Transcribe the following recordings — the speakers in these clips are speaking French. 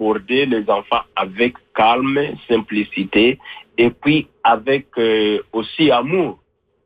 aborder les enfants avec calme, simplicité, et puis avec aussi amour.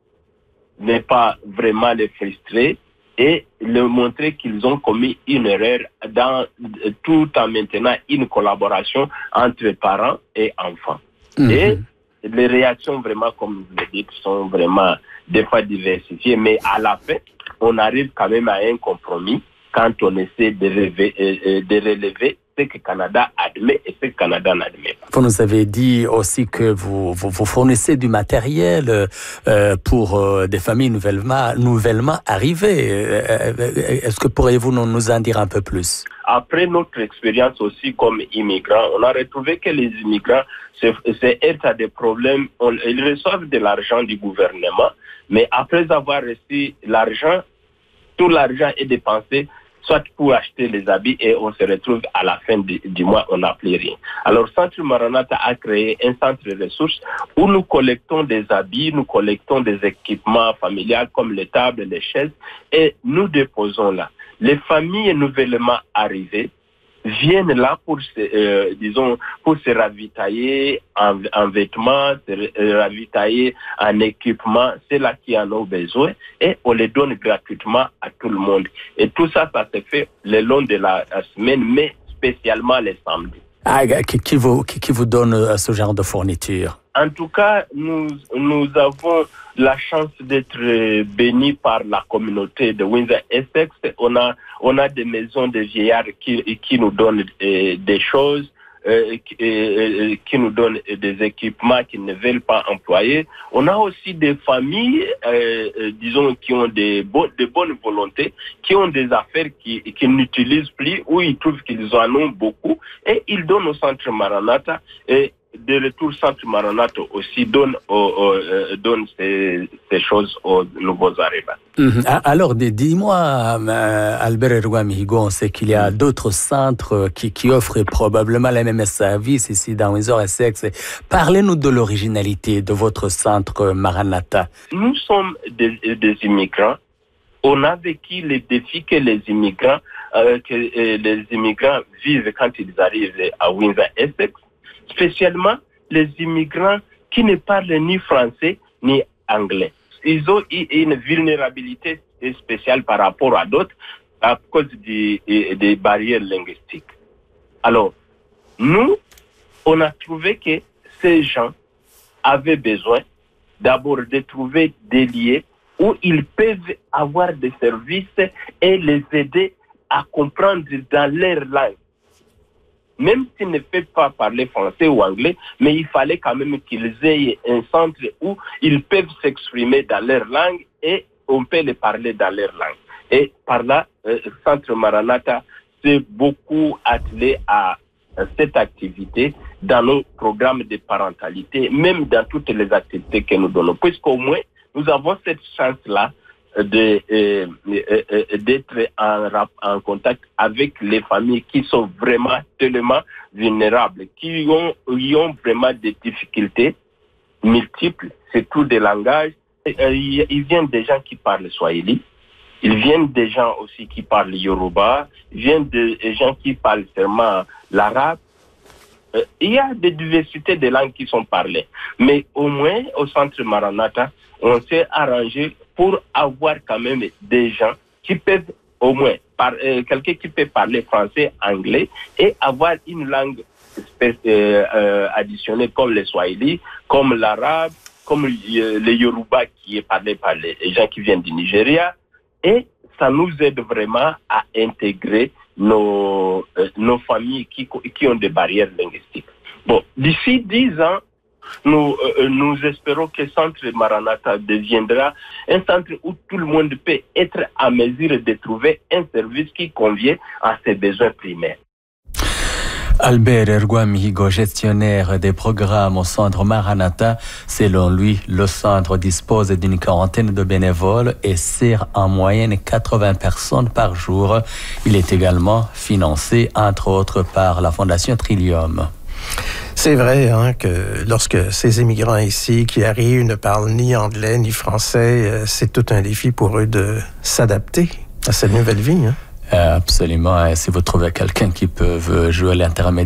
Ne pas vraiment les frustrer et leur montrer qu'ils ont commis une erreur tout en maintenant une collaboration entre parents et enfants. Et les réactions vraiment, comme vous le dites, sont vraiment des fois diversifiées, mais à la fin, on arrive quand même à un compromis quand on essaie de relever ce que le Canada admet et ce que le Canada n'admet pas. Vous nous avez dit aussi que vous fournissez du matériel pour des familles nouvellement arrivées. Est-ce que pourriez-vous nous en dire un peu plus? Après notre expérience aussi comme immigrants, on a retrouvé que les immigrants se heurtent à des problèmes. Ils reçoivent de l'argent du gouvernement, mais après avoir reçu l'argent, tout l'argent est dépensé soit pour acheter les habits et on se retrouve à la fin du mois, on n'a plus rien. Alors, Centre Maranatha a créé un centre de ressources où nous collectons des habits, nous collectons des équipements familiaux comme les tables, les chaises et nous déposons là. Les familles nouvellement arrivées viennent là pour se ravitailler en vêtements, se ravitailler en équipement, c'est là qui en ont besoin et on les donne gratuitement à tout le monde. Et tout ça, ça se fait le long de la semaine, mais spécialement les samedis. Qui vous donne ce genre de fourniture? En tout cas, nous avons la chance d'être bénis par la communauté de Windsor-Essex. On a des maisons de vieillards qui nous donnent des choses, qui nous donnent des équipements qu'ils ne veulent pas employer. On a aussi des familles, qui ont de bonnes volontés, qui ont des affaires qu'ils n'utilisent plus, où ils trouvent qu'ils en ont beaucoup, et ils donnent au Centre Maranatha. Et de retour, Centre Maranatha aussi donne ces choses aux nouveaux arrivants. Alors, dis-moi, Albert Erwa Mihigo, on sait qu'il y a d'autres centres qui offrent probablement les mêmes services ici dans Windsor-Essex. Parlez-nous de l'originalité de votre centre Maranatha. Nous sommes des immigrants. On a vécu les défis que les immigrants vivent quand ils arrivent à Windsor-Essex. Spécialement les immigrants qui ne parlent ni français ni anglais. Ils ont une vulnérabilité spéciale par rapport à d'autres à cause des barrières linguistiques. Alors, nous, on a trouvé que ces gens avaient besoin d'abord de trouver des lieux où ils peuvent avoir des services et les aider à comprendre dans leur langue. Même s'ils ne peuvent pas parler français ou anglais, mais il fallait quand même qu'ils aient un centre où ils peuvent s'exprimer dans leur langue et on peut les parler dans leur langue. Et par là, Centre Maranatha s'est beaucoup attelé à cette activité dans nos programmes de parentalité, même dans toutes les activités que nous donnons. Puisqu'au moins, nous avons cette chance-là d'être en contact avec les familles qui sont vraiment tellement vulnérables, qui ont vraiment des difficultés multiples, surtout des langages. Ils viennent des gens qui parlent Swahili, ils viennent des gens aussi qui parlent Yoruba, ils viennent des gens qui parlent seulement l'arabe. Il y a des diversités de langues qui sont parlées. Mais au moins, au Centre Maranatha, on s'est arrangé pour avoir quand même des gens qui peuvent au moins, quelqu'un qui peut parler français, anglais, et avoir une langue additionnelle comme le Swahili, comme l'arabe, comme le Yoruba qui est parlé par les gens qui viennent du Nigeria. Et ça nous aide vraiment à intégrer nos familles qui ont des barrières linguistiques. Bon, d'ici 10 ans, nous espérons que Centre Maranatha deviendra un centre où tout le monde peut être à mesure de trouver un service qui convient à ses besoins primaires. Albert Erwa Mihigo, gestionnaire des programmes au Centre Maranatha. Selon lui, le centre dispose d'une quarantaine de bénévoles et sert en moyenne 80 personnes par jour. Il est également financé, entre autres, par la Fondation Trillium. C'est vrai que lorsque ces immigrants ici qui arrivent ne parlent ni anglais ni français, c'est tout un défi pour eux de s'adapter à cette nouvelle vie. Absolument. Et si vous trouvez quelqu'un qui peut jouer l'intermédiaire